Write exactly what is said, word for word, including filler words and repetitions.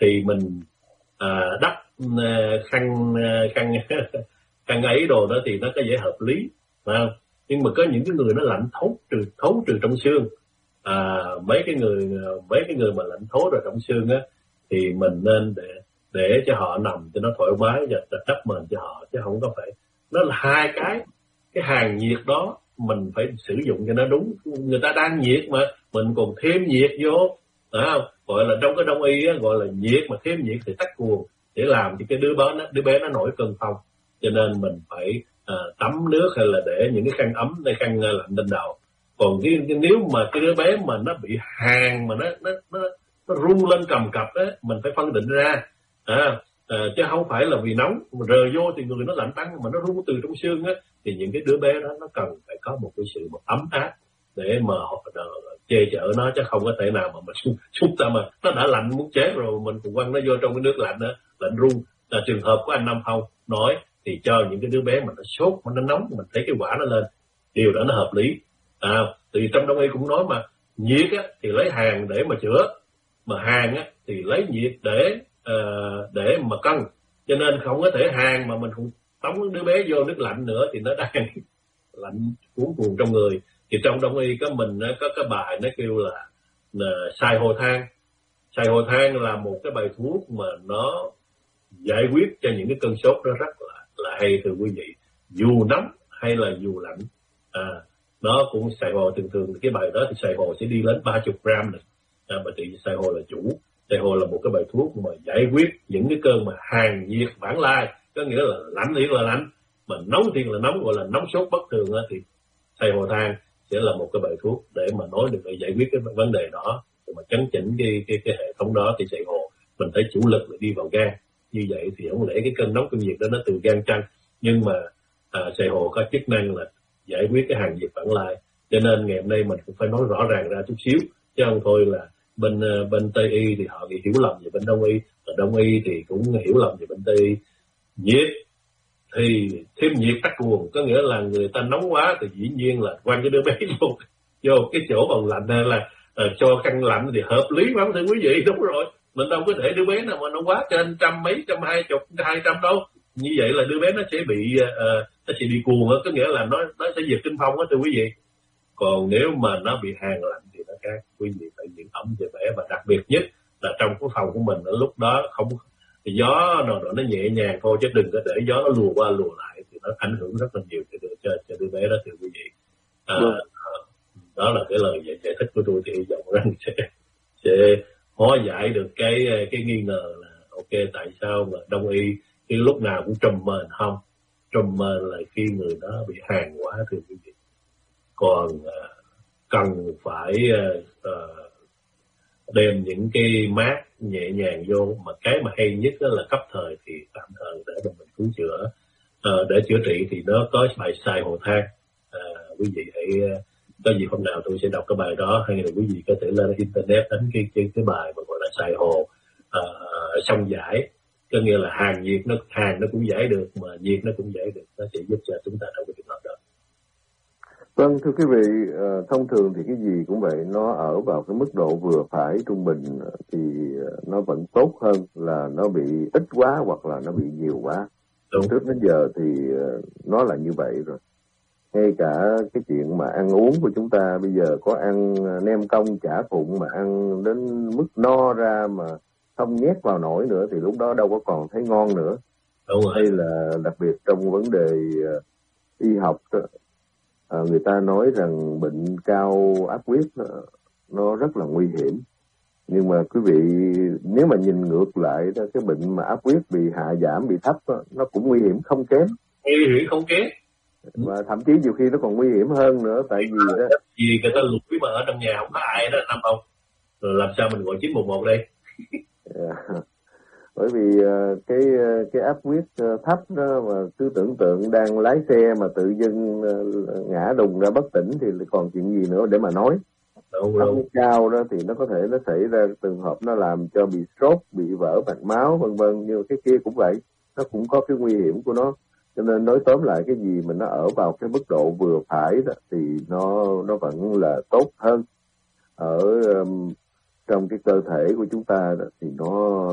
thì mình à, đắp khăn khăn khăn ấy đồ đó thì nó có vẻ hợp lý, phải không? Nhưng mà có những cái người nó lạnh thấu trừ thấu trừ trong xương, à, mấy cái người mấy cái người mà lạnh thấu rồi trong xương á, thì mình nên để để cho họ nằm cho nó thoải mái và đắp mền cho họ, chứ không có phải, nó là hai cái cái hàng nhiệt đó mình phải sử dụng cho nó đúng. Người ta đang nhiệt mà mình còn thêm nhiệt vô, phải không? Gọi là trong cái đông y á, gọi là nhiệt mà thêm nhiệt thì tắc cuồng, để làm cho cái đứa bé nó đứa bé nó nổi cơn phong. Cho nên mình phải à, tắm nước hay là để những cái khăn ấm hay khăn lạnh lên đầu. Còn cái, cái nếu mà cái đứa bé mà nó bị hàn mà nó nó nó, nó run lên cầm cập á, mình phải phân định ra, à, à, chứ không phải là vì nóng mà rờ vô thì người nó lạnh tăng mà nó run từ trong xương á, thì những cái đứa bé đó nó cần phải có một cái sự ấm áp để mà họ che chở nó, chứ không có thể nào mà mình chúng ta mà nó đã lạnh muốn chết rồi mình còn quăng nó vô trong cái nước lạnh đó, lạnh run. Là trường hợp của anh Nam Phong nói thì cho những cái đứa bé mà nó sốt mà nó nóng, mình thấy cái quả nó lên, điều đó nó hợp lý. À, thì trong đông y cũng nói mà nhiệt á thì lấy hàn để mà chữa, mà hàn á thì lấy nhiệt để uh, để mà cân. Cho nên không có thể hàn mà mình cũng tống đứa bé vô nước lạnh nữa thì nó đang lạnh cuốn cuồng trong người. Thì trong đông y có mình có cái bài nó kêu là, là xài hồ than. Xài hồ than là một cái bài thuốc mà nó giải quyết cho những cái cơn sốt đó rất là là hay, thưa quý vị, dù nóng hay là dù lạnh. À, nó cũng xài hồ, thường thường cái bài đó thì xài hồ sẽ đi đến ba mươi gram này. À, mà thì xài hồ là chủ. Xài hồ là một cái bài thuốc mà giải quyết những cái cơn mà hàn nhiệt vãng lai, có nghĩa là lạnh thì là lạnh, mà nóng thì là nóng, gọi là nóng sốt bất thường đó, thì xài hồ than sẽ là một cái bài thuốc để mà nói được để giải quyết cái vấn đề đó, để mà chấn chỉnh cái cái cái hệ thống đó. Thì xài hồ mình thấy chủ lực là đi vào gan, như vậy thì không lẽ cái cơn nóng cơn nhiệt đó nó từ gan trăng, nhưng mà à, xài hồ có chức năng là giải quyết cái hàn nhiệt vãng lai. Cho nên ngày hôm nay mình cũng phải nói rõ ràng ra chút xíu, chứ không thôi là bên bên Tây y thì họ bị hiểu lầm về bên Đông y, và Đông y thì cũng hiểu lầm về bên Tây y. Nhiệt thì thêm nhiệt tắc cuồng, có nghĩa là người ta nóng quá thì dĩ nhiên là quăng cái đứa bé vô vô cái chỗ bằng lạnh, hay là uh, cho khăn lạnh thì hợp lý lắm, thưa quý vị. Đúng rồi, mình đâu có thể đứa bé nào mà nó quá trên trăm mấy, trăm hai chục, hai trăm đâu. Như vậy là đứa bé nó sẽ bị uh, nó sẽ bị cuồng, có nghĩa là nó nó sẽ diệt kinh phong đó, thưa quý vị. Còn nếu mà nó bị hàn lạnh thì nó khác, quý vị phải giữ ấm cho bé, và đặc biệt nhất là trong cái phòng của mình ở lúc đó không thì gió nó nó nhẹ nhàng thôi, chứ đừng có để gió nó lùa qua lùa lại thì nó ảnh hưởng rất là nhiều cho cho, cho đứa bé đó, thưa quý vị. À, đó là cái lời giải, giải thích của tôi, thì hy vọng rằng sẽ sẽ hóa giải được cái cái nghi ngờ là ok tại sao mà Đông y cái lúc nào cũng trùm mền. Không, trùm mền là khi người đó bị hàn quá, thưa quý vị. Còn uh, cần phải uh, uh, đem những cái mát nhẹ nhàng vô, mà cái mà hay nhất đó là cấp thời thì tạm thời để mà mình cứu chữa. Uh, để chữa trị thì nó có bài xài hồ than. Uh, quý vị hãy uh, có gì hôm nào tôi sẽ đọc cái bài đó, hay là quý vị có thể lên internet đánh cái cái, cái bài mà gọi là xài hồ uh, xong giải, có nghĩa là hàn nhiệt, nó hàn nó cũng giải được mà nhiệt nó cũng giải được, nó sẽ giúp cho chúng ta trong cái trường hợp đó. Vâng, thưa quý vị, thông thường thì cái gì cũng vậy, nó ở vào cái mức độ vừa phải trung bình thì nó vẫn tốt hơn là nó bị ít quá hoặc là nó bị nhiều quá. Đúng. Trước đến giờ thì nó là như vậy rồi. Ngay cả cái chuyện mà ăn uống của chúng ta bây giờ có ăn nem cong chả phụng mà ăn đến mức no ra mà không nhét vào nổi nữa thì lúc đó đâu có còn thấy ngon nữa. Đúng rồi. Hay là đặc biệt trong vấn đề y học đó, À, người ta nói rằng bệnh cao áp huyết nó rất là nguy hiểm, nhưng mà quý vị nếu mà nhìn ngược lại đó, cái bệnh mà áp huyết bị hạ giảm, bị thấp đó, nó cũng nguy hiểm không kém, nguy hiểm không kém, và thậm chí nhiều khi nó còn nguy hiểm hơn nữa. Tại vì đó vì người ta lủi mà ở trong nhà không có ai đó Nam không, rồi làm sao mình gọi chín một một đây. Bởi vì cái cái áp huyết thấp đó mà cứ tưởng tượng đang lái xe mà tự dưng ngã đùng ra bất tỉnh thì còn chuyện gì nữa để mà nói. Đúng, áp đúng. huyết cao đó thì nó có thể nó xảy ra trường hợp nó làm cho bị stroke, bị vỡ mạch máu vân vân, như cái kia cũng vậy, nó cũng có cái nguy hiểm của nó. Cho nên nói tóm lại, cái gì mà nó ở vào cái mức độ vừa phải đó thì nó nó vẫn là tốt hơn. Ở um, trong cái cơ thể của chúng ta đó, thì nó